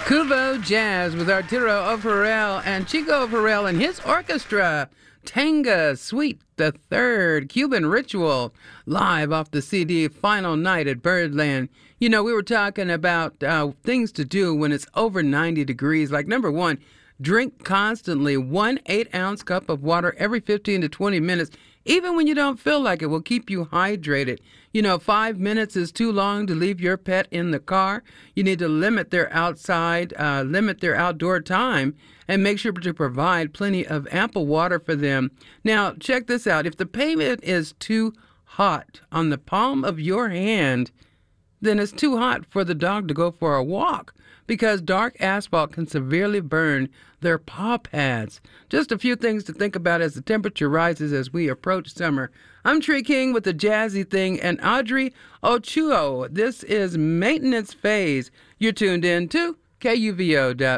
Kubo Jazz with Arturo O'Farrell and Chico O'Farrell and his orchestra. Tanga Suite the Third, Cuban Ritual, live off the CD Final Night at Birdland. You know, we were talking about things to do when it's over 90 degrees. Like, number one, drink constantly. 1 8-ounce cup of water every 15 to 20 minutes. Even when you don't feel like it, will keep you hydrated. You know, 5 minutes is too long to leave your pet in the car. You need to limit their outdoor time, and make sure to provide plenty of ample water for them. Now, check this out. If the pavement is too hot on the palm of your hand, then it's too hot for the dog to go for a walk, because dark asphalt can severely burn their paw pads. Just a few things to think about as the temperature rises as we approach summer. I'm Tree King with the Jazzy Thing and Audrey Ochuo. This is Maintenance Phase. You're tuned in to KUVO.org.